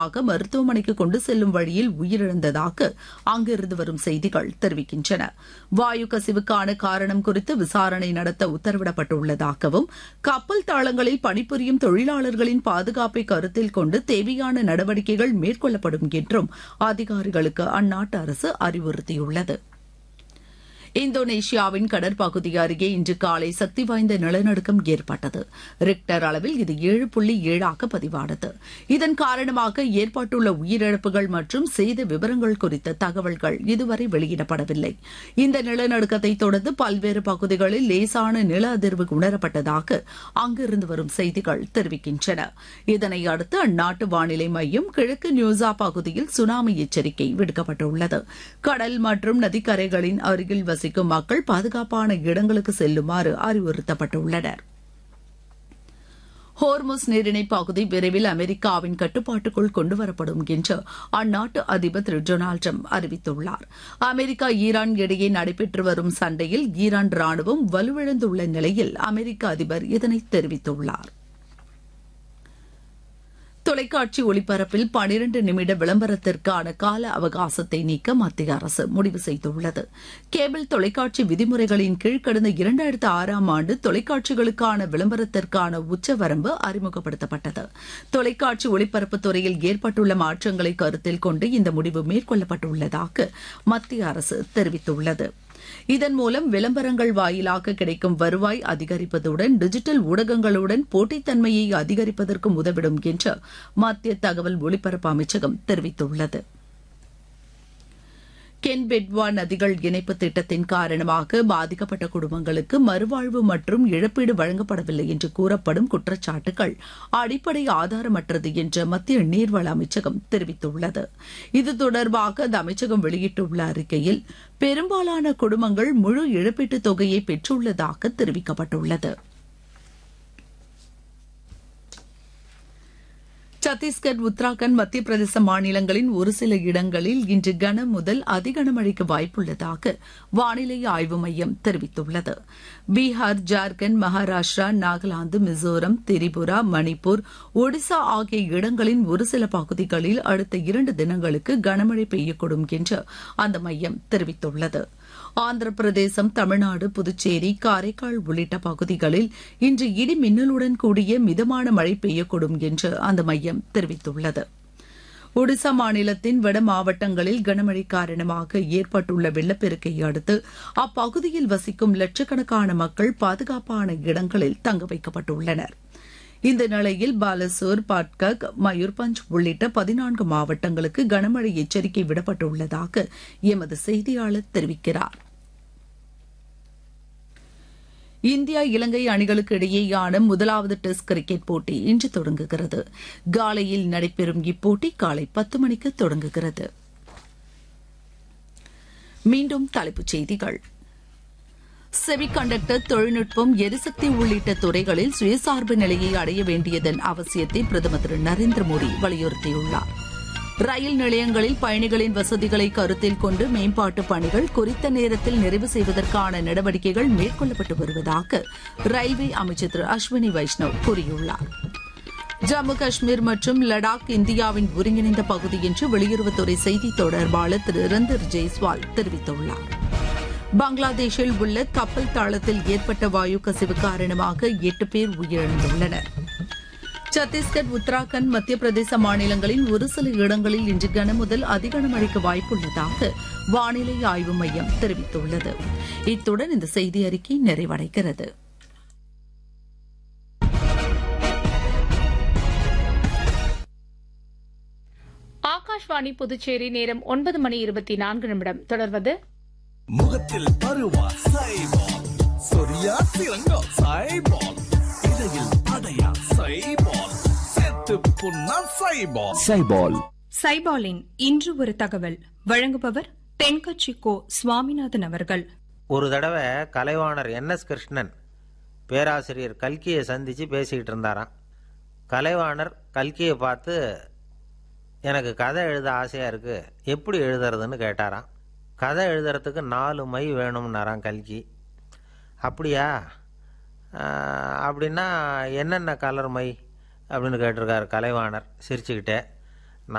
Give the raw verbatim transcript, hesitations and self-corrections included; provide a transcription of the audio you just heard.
மருத்துவமனைக்கு கொண்டு செல்லும் வழியில் உயிரிழந்ததாக அங்கிருந்து வரும் செய்திகள் தெரிவிக்கின்றன. வாயு கசிவுக்கான காரணம் குறித்து விசாரணை நடத்த உத்தரவிடப்பட்டுள்ளதாகவும் கப்பல் தளங்களில் பணிபுரியும் தொழிலாளர்களின் பாதுகாப்பை கருத்தில் கொண்டு தேவையான நடவடிக்கைகள் மேற்கொள்ளப்படும் என்றும் அதிகாரிகளுக்கு அந்நாட்டு அரசு அறிவுறுத்தியுள்ளது. இந்தோனேஷியாவின் கடற்பகுதி அருகே இன்று காலை சக்தி வாய்ந்த நிலநடுக்கம் ஏற்பட்டது. ரிக்டர் அளவில் இது ஏழு புள்ளி ஏழாக பதிவானது. இதன் காரணமாக ஏற்பட்டுள்ள உயிரிழப்புகள் மற்றும் சேத விவரங்கள் குறித்த தகவல்கள் இதுவரை வெளியிடப்படவில்லை. இந்த நிலநடுக்கத்தை தொடர்ந்து பல்வேறு பகுதிகளில் லேசான நில அதிர்வு உணரப்பட்டதாக அங்கிருந்து வரும் செய்திகள் தெரிவிக்கின்றன. இதனை அடுத்து அந்நாட்டு வானிலை மையம் கிழக்கு நியூசா பகுதியில் சுனாமி எச்சரிக்கை விடுக்கப்பட்டுள்ளது. கடல் மற்றும் நதிக்கரைகளின் அருகில் வசிக்கும் மக்கள் பாதுகாப்பான இடங்களுக்கு செல்லுமாறு அறிவுறுத்தப்பட்டுள்ளனர். ஹோர்முஸ் நீரிணை பகுதி விரைவில் அமெரிக்காவின் கட்டுப்பாட்டுக்குள் கொண்டுவரப்படும் என்று அந்நாட்டு அதிபர் திரு டொனால்டு டிரம்ப் அறிவித்துள்ளார். அமெரிக்கா ஈரான் இடையே நடைபெற்று வரும் சண்டையில் ஈரான் ராணுவம் வலுவிழந்துள்ள நிலையில் அமெரிக்க அதிபர் இதனை தெரிவித்துள்ளார். தொலைக்காட்சி ஒளிபரப்பில் பனிரண்டு நிமிட விளம்பரத்திற்கான கால அவகாசத்தை நீக்க மத்திய அரசு முடிவு செய்துள்ளது. கேபிள் தொலைக்காட்சி விதிமுறைகளின் கீழ் கடந்த இரண்டாயிரத்து ஆறாம் ஆண்டு தொலைக்காட்சிகளுக்கான விளம்பரத்திற்கான உச்சவரம்பு அறிமுகப்படுத்தப்பட்டது. தொலைக்காட்சி ஒளிபரப்புத் துறையில் ஏற்பட்டுள்ள மாற்றங்களை கருத்தில் கொண்டு இந்த முடிவு மேற்கொள்ளப்பட்டுள்ளதாக மத்திய அரசு தெரிவித்துள்ளது. இதன் மூலம் விளம்பரங்கள் வாயிலாக கிடைக்கும் வருவாய் அதிகரிப்பதுடன் டிஜிட்டல் ஊடகங்களுடன் போட்டித்தன்மையை அதிகரிப்பதற்கும் உதவிடும் என்று மத்திய தகவல் ஒலிபரப்பு அமைச்சகம் தெரிவித்துள்ளது. கென் பெட்வா நதிகள் இணைப்பு திட்டத்தின் காரணமாக பாதிக்கப்பட்ட குடும்பங்களுக்கு மறுவாழ்வு மற்றும் இழப்பீடு வழங்கப்படவில்லை என்று கூறப்படும் குற்றச்சாட்டுகள் அடிப்படை ஆதாரமற்றது என்று மத்திய நீர்வள அமைச்சகம் தெரிவித்துள்ளது. இது தொடர்பாக அந்த அமைச்சகம் வெளியிட்டுள்ள அறிக்கையில் பெரும்பாலான குடும்பங்கள் முழு இழப்பீட்டுத் தொகையை பெற்றுள்ளதாக தெரிவிக்கப்பட்டுள்ளது. சத்தீஸ்கர், உத்தராகண்ட், மத்திய பிரதேச மாநிலங்களின் ஒரு சில இடங்களில் இன்று கன முதல் அதிகனமழைக்கு வாய்ப்புள்ளதாக வானிலை ஆய்வு மையம் தெரிவித்துள்ளது. பீகார், ஜார்க்கண்ட், மகாராஷ்டிரா, நாகாலாந்து, மிசோரம், திரிபுரா, மணிப்பூர், ஒடிசா ஆகிய இடங்களின் ஒரு சில பகுதிகளில் அடுத்த இரண்டு தினங்களுக்கு கனமழை பெய்யக்கூடும் என்று அந்த மையம் தெரிவித்துள்ளது. ஆந்திர பிரதேசம், தமிழ்நாடு, புதுச்சேரி, காரைக்கால் உள்ளிட்ட பகுதிகளில் இன்று இடி மின்னலுடன் கூடிய மிதமான மழை பெய்யக்கூடும் என்று அந்த மையம் தெரிவித்துள்ளது. ஒடிசா மாநிலத்தின் வட மாவட்டங்களில் கனமழை காரணமாக ஏற்பட்டுள்ள வெள்ளப்பெருக்கை அடுத்து அப்பகுதியில் வசிக்கும் லட்சக்கணக்கான மக்கள் பாதுகாப்பான இடங்களில் தங்க வைக்கப்பட்டுள்ளனர். இந்த நிலையில் பாலசோர், பாட்கக், மயூர்பஞ்ச் உள்ளிட்ட பதினான்கு மாவட்டங்களுக்கு கனமழை எச்சரிக்கை விடப்பட்டுள்ளதாக எமது செய்தியாளர் தெரிவிக்கிறார். இந்தியா இலங்கை அணிகளுக்கு இடையேயான முதலாவது டெஸ்ட் கிரிக்கெட் போட்டி இன்று தொடங்குகிறது. காலையில் நடைபெறும் இப்போட்டி காலை பத்து மணிக்கு தொடங்குகிறது. மீண்டும் தலைப்புச் செய்திகள். செமிகண்டக்டர் தொழில்நுட்பம், எரிசக்தி உள்ளிட்ட துறைகளில் சுயசார்பு நிலையை அடைய வேண்டியதன் அவசியத்தை பிரதமர் திரு நரேந்திர மோடி வலியுறுத்தியுள்ளார். ரயில் நிலையங்களில் பயணிகளின் வசதிகளை கருத்தில் கொண்டு மேம்பாட்டு பணிகள் குறித்த நேரத்தில் நிறைவு செய்வதற்கான நடவடிக்கைகள் மேற்கொள்ளப்பட்டு வருவதாக ரயில்வே அமைச்சர் திரு அஸ்வினி வைஷ்ணவ் கூறியுள்ளார். ஜம்மு காஷ்மீர் மற்றும் லடாக் இந்தியாவின் ஒருங்கிணைந்த பகுதி என்று வெளியுறவுத்துறை செய்தி தொடர்பாளர் திரு ரந்தர் ஜெய்ஸ்வால் தெரிவித்துள்ளார். பங்களாதேஷில் உள்ள கப்பல் தளத்தில் ஏற்பட்ட வாயு கசிவு காரணமாக எட்டு பேர் உயிரிழந்துள்ளனர். சத்தீஸ்கர், உத்தராகண்ட், மத்திய பிரதேச மாநிலங்களின் ஒரு சில இடங்களில் இன்று கனமுதல் அதிகனமழைக்கு வாய்ப்புள்ளதாக வானிலை ஆய்வு மையம் தெரிவித்துள்ளது. இத்துடன் இந்த செய்தி அறிக்கை நிறைவடைகிறது. ஆகாஷ்வாணி புதுச்சேரி. நேரம் ஒன்பது மணி இருபத்தி நான்கு நிமிடம். தொடர்வது முகத்தில் பருவா சைபால், சொரியா சிறங்கா சைபால், இடையில் அடையா சைபால், செத்து புண்ணா சைபால். சைபால் சைபாலின் இன்று ஒரு தகவல் வழங்குபவர் தென்கட்சி கோ சுவாமிநாதன் அவர்கள். ஒரு தடவை கலைவாணர் என் எஸ் கிருஷ்ணன் பேராசிரியர் கல்கியை சந்தித்து பேசிக்கிட்டு இருந்தாராம். கலைவாணர் கல்கியை பார்த்து, எனக்கு கதை எழுத ஆசையாக இருக்குது, எப்படி எழுதுறதுன்னு கேட்டாராம். கதை எழுதுறதுக்கு நாலு மை வேணும்னாராம் கல்கி. அப்படியா, அப்படின்னா என்னென்ன கலர் மை அப்படின்னு கேட்டிருக்காரு கலைவாணர் சிரிச்சுக்கிட்டே.